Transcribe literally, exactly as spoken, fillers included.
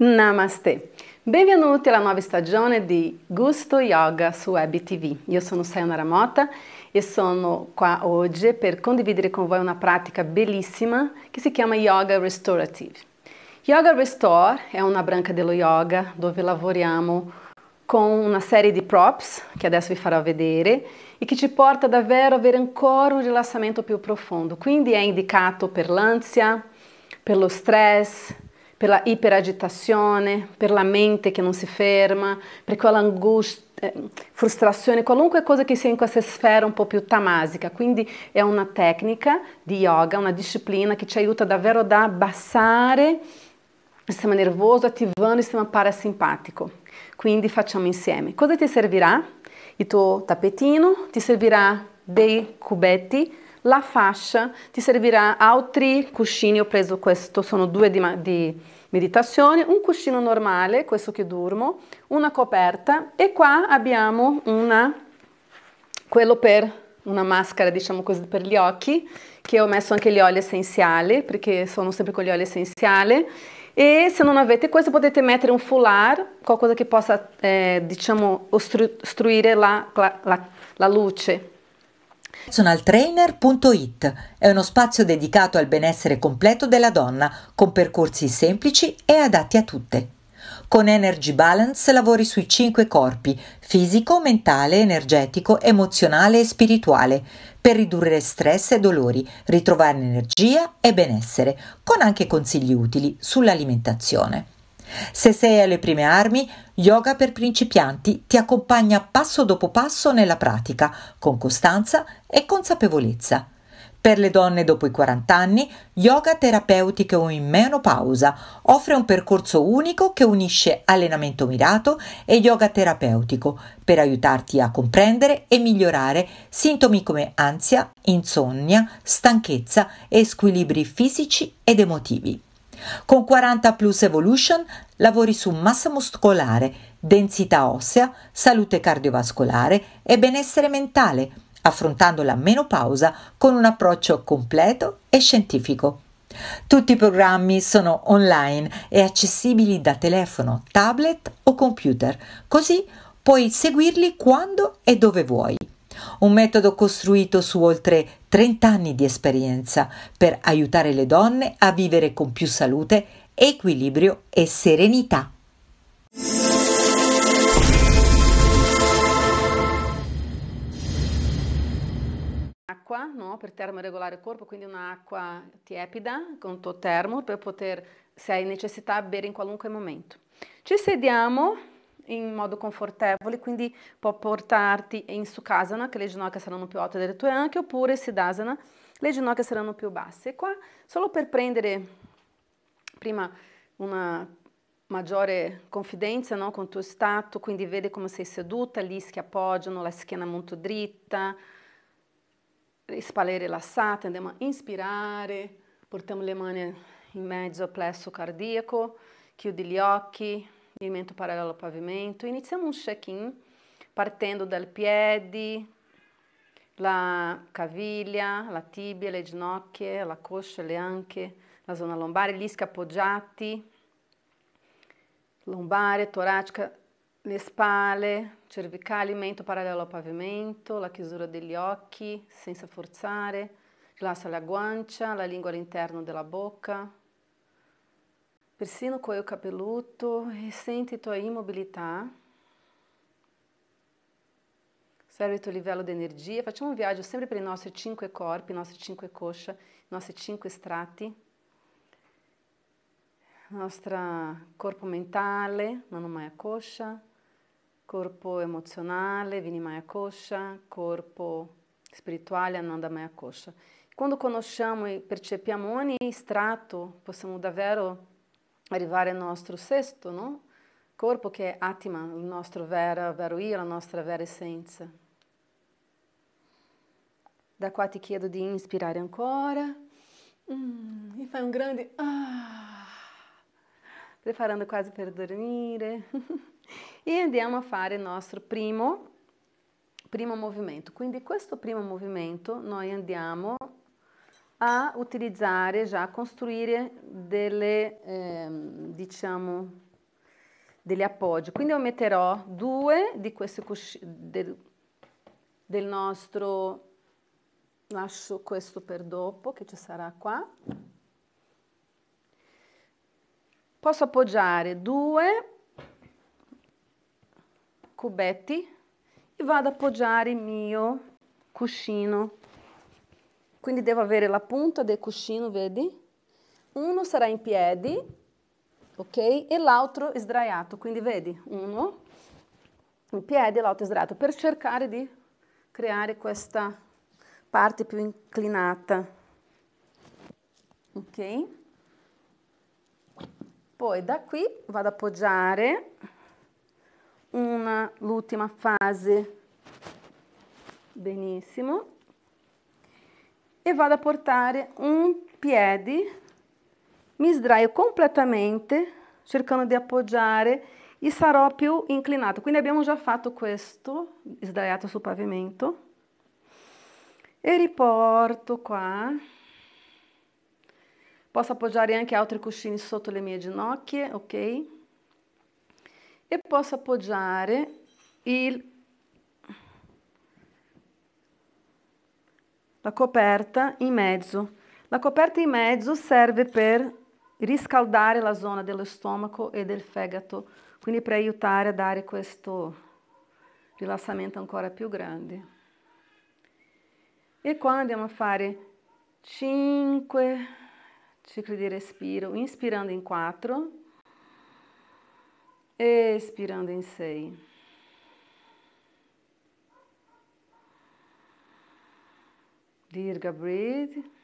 Namaste, benvenuti alla nuova stagione di Gusto Yoga su Web T V. Io sono Sayonara Mota e sono qua oggi per condividere con voi una pratica bellissima che si chiama Yoga Restorative. Yoga Restore è una branca dello yoga dove lavoriamo con una serie di props che adesso vi farò vedere e che ci porta davvero ad avere ancora un rilassamento più profondo. Quindi è indicato per l'ansia, per lo stress, per la iperagitazione, per la mente che non si ferma, per quella angustia, eh, frustrazione, qualunque cosa che sia in questa sfera un po' più tamasica. Quindi è una tecnica di yoga, una disciplina che ci aiuta davvero ad abbassare il sistema nervoso, attivando il sistema parasimpatico. Quindi facciamo insieme. Cosa ti servirà? Il tuo tappetino, ti servirà dei cubetti, la fascia, ti servirà altri cuscini, ho preso questo, sono due di, di meditazione, un cuscino normale, questo che dormo, una coperta e qua abbiamo una, quello per una maschera, diciamo così, per gli occhi, che ho messo anche gli oli essenziali, perché sono sempre con gli oli essenziali. E se non avete questo potete mettere un foulard, qualcosa che possa, eh, diciamo, ostruire la, la, la luce. personal trainer punto it è uno spazio dedicato al benessere completo della donna, con percorsi semplici e adatti a tutte. Con Energy Balance lavori sui cinque corpi: fisico, mentale, energetico, emozionale e spirituale, per ridurre stress e dolori, ritrovare energia e benessere, con anche consigli utili sull'alimentazione. Se sei alle prime armi, Yoga per principianti ti accompagna passo dopo passo nella pratica, con costanza e consapevolezza. Per le donne dopo i quaranta anni, Yoga terapeutico in menopausa offre un percorso unico che unisce allenamento mirato e yoga terapeutico per aiutarti a comprendere e migliorare sintomi come ansia, insonnia, stanchezza e squilibri fisici ed emotivi. Con quaranta Plus Evolution lavori su massa muscolare, densità ossea, salute cardiovascolare e benessere mentale, affrontando la menopausa con un approccio completo e scientifico. Tutti i programmi sono online e accessibili da telefono, tablet o computer, così puoi seguirli quando e dove vuoi. Un metodo costruito su oltre trenta anni di esperienza per aiutare le donne a vivere con più salute, equilibrio e serenità. Acqua, no? Per termoregolare il corpo, quindi un'acqua tiepida con tuo termo per poter, se hai necessità, bere in qualunque momento. Ci sediamo in modo confortevole, quindi può portarti in Sukhasana, che le ginocchia saranno più alte delle tue anche, oppure Siddhasana, le ginocchia saranno più basse. E qua, solo per prendere prima una maggiore confidenza, no, con il tuo stato, quindi vedi come sei seduta, gli ischi appoggiano, la schiena molto dritta, le spalle rilassate, andiamo a inspirare, portiamo le mani in mezzo al plesso cardiaco, chiudi gli occhi, movimento parallelo al pavimento. Iniziamo un check-in partendo dai piedi, la caviglia, la tibia, le ginocchia, la coscia, le anche, la zona lombare, gli ischi appoggiati, lombare, toracica, le spalle, cervicali, mento parallelo al pavimento, la chiusura degli occhi senza forzare, rilassa la guancia, la lingua all'interno della bocca, persino il cuoio capelluto, e senti tua immobilità. Osserva il tuo livello di energia. Facciamo un viaggio sempre per i nostri cinque corpi, i nostri cinque coscia, i nostri cinque strati. Il nostro corpo mentale, Manomaya Kosha, corpo emozionale, Vinimaya Kosha, corpo spirituale, Anandamaya Kosha. Quando conosciamo e percepiamo ogni strato, possiamo davvero arrivare al nostro sesto, no? Corpo, che è Atma, il nostro vero, vero io, la nostra vera essenza. Da qua ti chiedo di inspirare ancora, mm, e fai un grande ah, preparando quasi per dormire, e andiamo a fare il nostro primo, primo movimento. Quindi questo primo movimento noi andiamo a utilizzare, già a costruire delle, eh, diciamo, degli appoggi. Quindi io metterò due di questi cuscini del, del nostro, lascio questo per dopo che ci sarà qua. Posso appoggiare due cubetti e vado ad appoggiare il mio cuscino. Quindi devo avere la punta del cuscino, vedi? Uno sarà in piedi, ok? E l'altro sdraiato, quindi vedi, uno in piedi e l'altro sdraiato, per cercare di creare questa parte più inclinata, ok? Poi da qui vado ad appoggiare una, l'ultima fase, benissimo, e vado a portare un piede, mi sdraio completamente cercando di appoggiare e sarò più inclinato. Quindi abbiamo già fatto questo, sdraiato sul pavimento, e riporto qua. Posso appoggiare anche altri cuscini sotto le mie ginocchia, ok? E posso appoggiare il la coperta in mezzo. La coperta in mezzo serve per riscaldare la zona dello stomaco e del fegato, quindi per aiutare a dare questo rilassamento ancora più grande. E qua andiamo a fare cinque cicli di respiro, inspirando in quattro, espirando in sei. Dirga, breathe.